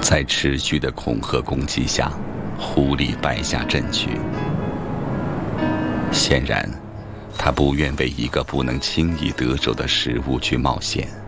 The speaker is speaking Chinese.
在持续的恐吓攻击下，狐狸败下阵去。显然，他不愿为一个不能轻易得手的食物去冒险。